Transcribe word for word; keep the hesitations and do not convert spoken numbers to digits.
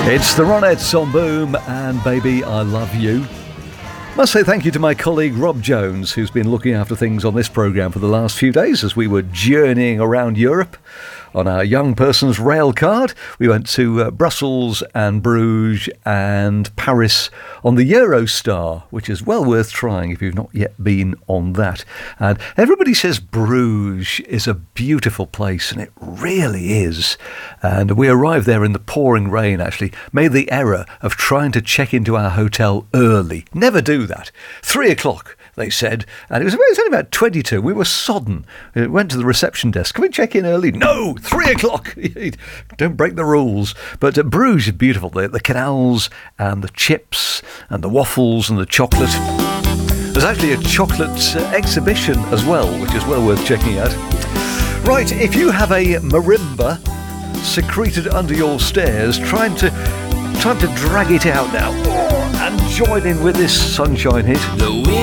It's the Ronettes on Boom and Baby I Love You. Must say thank you to my colleague Rob Jones, who's been looking after things on this programme for the last few days as we were journeying around Europe on our young person's rail card. We went to uh, Brussels and Bruges and Paris on the Eurostar, which is well worth trying if you've not yet been on that. And everybody says Bruges is a beautiful place, and it really is. And we arrived there in the pouring rain, actually. Made the error of trying to check into our hotel early. Never do that. Three o'clock, they said, and it was, it was only about twenty-two. We were sodden. We went to the reception desk. Can we check in early? No! Three o'clock! Don't break the rules. But uh, Bruges is beautiful. The, the canals and the chips and the waffles and the chocolate. There's actually a chocolate uh, exhibition as well, which is well worth checking out. Right, if you have a marimba secreted under your stairs, trying to trying to drag it out now, and join in with this sunshine hit. The wind